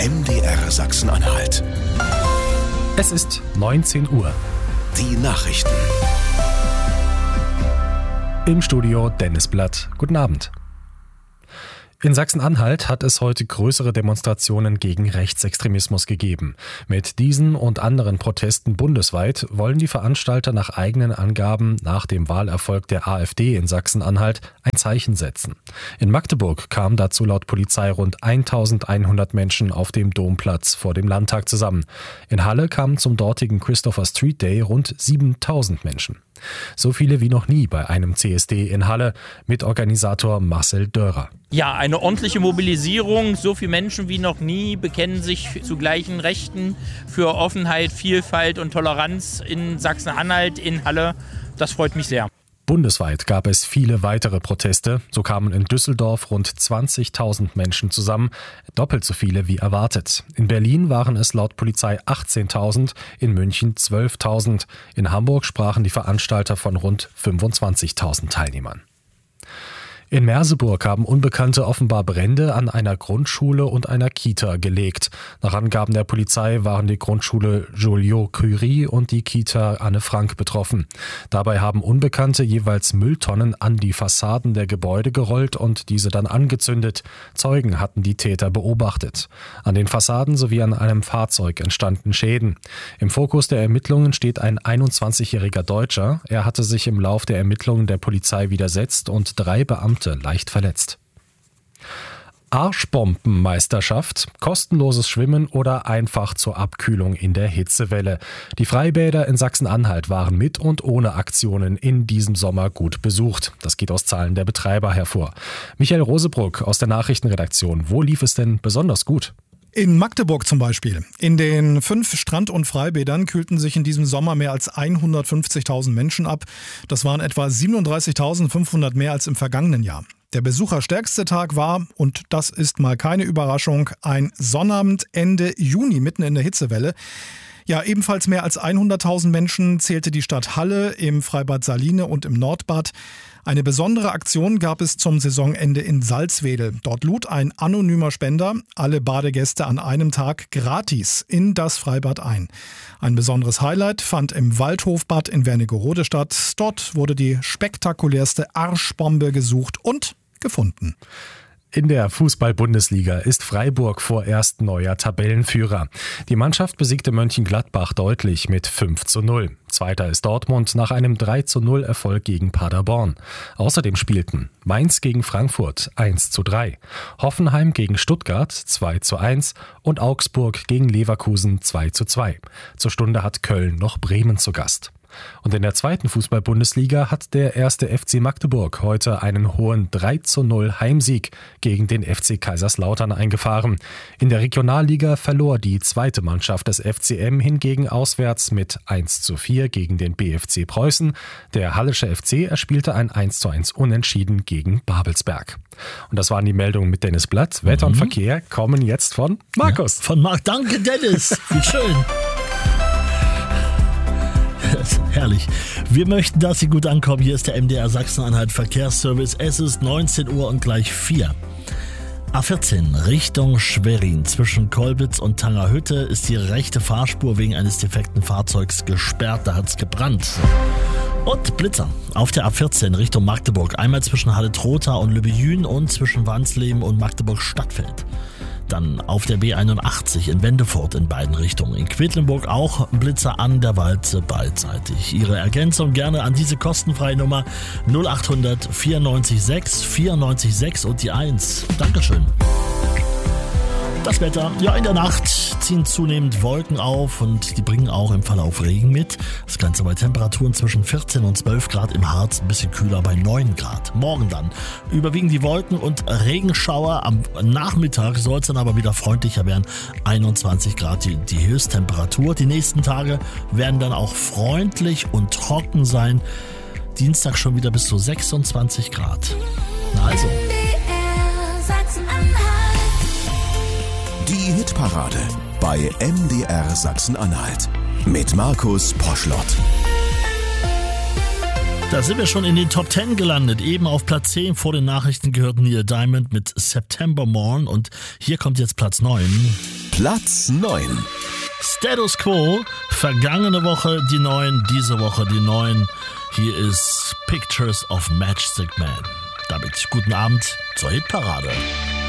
MDR Sachsen-Anhalt. Es ist 19 Uhr. Die Nachrichten. Im Studio Dennis Blatt. Guten Abend. In Sachsen-Anhalt hat es heute größere Demonstrationen gegen Rechtsextremismus gegeben. Mit diesen und anderen Protesten bundesweit wollen die Veranstalter nach eigenen Angaben nach dem Wahlerfolg der AfD in Sachsen-Anhalt ein Zeichen setzen. In Magdeburg kamen dazu laut Polizei rund 1100 Menschen auf dem Domplatz vor dem Landtag zusammen. In Halle kamen zum dortigen Christopher Street Day rund 7000 Menschen. So viele wie noch nie bei einem CSD in Halle, Mitorganisator Marcel Dörer. Ja, eine ordentliche Mobilisierung. So viele Menschen wie noch nie bekennen sich zu gleichen Rechten für Offenheit, Vielfalt und Toleranz in Sachsen-Anhalt, in Halle. Das freut mich sehr. Bundesweit gab es viele weitere Proteste. So kamen in Düsseldorf rund 20.000 Menschen zusammen, doppelt so viele wie erwartet. In Berlin waren es laut Polizei 18.000, in München 12.000. In Hamburg sprachen die Veranstalter von rund 25.000 Teilnehmern. In Merseburg haben Unbekannte offenbar Brände an einer Grundschule und einer Kita gelegt. Nach Angaben der Polizei waren die Grundschule Joliot-Curie und die Kita Anne Frank betroffen. Dabei haben Unbekannte jeweils Mülltonnen an die Fassaden der Gebäude gerollt und diese dann angezündet. Zeugen hatten die Täter beobachtet. An den Fassaden sowie an einem Fahrzeug entstanden Schäden. Im Fokus der Ermittlungen steht ein 21-jähriger Deutscher. Er hatte sich im Lauf der Ermittlungen der Polizei widersetzt und 3 Beamte leicht verletzt. Arschbombenmeisterschaft, kostenloses Schwimmen oder einfach zur Abkühlung in der Hitzewelle. Die Freibäder in Sachsen-Anhalt waren mit und ohne Aktionen in diesem Sommer gut besucht. Das geht aus Zahlen der Betreiber hervor. Michael Rosebruck aus der Nachrichtenredaktion. Wo lief es denn besonders gut? In Magdeburg zum Beispiel. In den 5 Strand- und Freibädern kühlten sich in diesem Sommer mehr als 150.000 Menschen ab. Das waren etwa 37.500 mehr als im vergangenen Jahr. Der besucherstärkste Tag war, und das ist mal keine Überraschung, ein Sonnabend Ende Juni mitten in der Hitzewelle. Ja, ebenfalls mehr als 100.000 Menschen zählte die Stadt Halle im Freibad Saline und im Nordbad. Eine besondere Aktion gab es zum Saisonende in Salzwedel. Dort lud ein anonymer Spender alle Badegäste an einem Tag gratis in das Freibad ein. Ein besonderes Highlight fand im Waldhofbad in Wernigerode statt. Dort wurde die spektakulärste Arschbombe gesucht und gefunden. In der Fußball-Bundesliga ist Freiburg vorerst neuer Tabellenführer. Die Mannschaft besiegte Mönchengladbach deutlich mit 5:0. Zweiter ist Dortmund nach einem 3:0 Erfolg gegen Paderborn. Außerdem spielten Mainz gegen Frankfurt 1:3, Hoffenheim gegen Stuttgart 2:1 und Augsburg gegen Leverkusen 2:2. Zur Stunde hat Köln noch Bremen zu Gast. Und in der zweiten Fußball-Bundesliga hat der erste FC Magdeburg heute einen hohen 3:0 Heimsieg gegen den FC Kaiserslautern eingefahren. In der Regionalliga verlor die zweite Mannschaft des FCM hingegen auswärts mit 1:4 gegen den BFC Preußen. Der Hallische FC erspielte ein 1:1 Unentschieden gegen Babelsberg. Und das waren die Meldungen mit Dennis Blatt. Wetter und Verkehr kommen jetzt von Markus. Ja, von Marc. Danke, Dennis. Wie schön. Herrlich. Wir möchten, dass Sie gut ankommen. Hier ist der MDR Sachsen-Anhalt Verkehrsservice. Es ist 19 Uhr und gleich 4. A14 Richtung Schwerin. Zwischen Kolbitz und Tangerhütte ist die rechte Fahrspur wegen eines defekten Fahrzeugs gesperrt. Da hat es gebrannt. Und Blitzer auf der A14 Richtung Magdeburg. Einmal zwischen Halle-Trotha und Lübbejün und zwischen Wansleben und Magdeburg-Stadtfeld. Dann auf der B81 in Wendefurt in beiden Richtungen. In Quedlinburg auch Blitzer an der Walze beidseitig. Ihre Ergänzung gerne an diese kostenfreie Nummer 0800 94 6 94 6 und die 1. Dankeschön. Das Wetter, ja, in der Nacht ziehen zunehmend Wolken auf und die bringen auch im Verlauf Regen mit. Das Ganze bei Temperaturen zwischen 14 und 12 Grad, im Harz ein bisschen kühler bei 9 Grad. Morgen dann überwiegen die Wolken und Regenschauer. Am Nachmittag soll es dann aber wieder freundlicher werden. 21 Grad die Höchsttemperatur. Die nächsten Tage werden dann auch freundlich und trocken sein. Dienstag schon wieder bis zu 26 Grad. Na also. Die Hitparade bei MDR Sachsen-Anhalt mit Markus Poschlott. Da sind wir schon in den Top 10 gelandet. Eben auf Platz 10 vor den Nachrichten gehört Neil Diamond mit September Morn. Und hier kommt jetzt Platz 9. Platz 9. Status Quo. Vergangene Woche die 9, diese Woche die 9. Hier ist Pictures of Matchstick Man. Damit guten Abend zur Hitparade.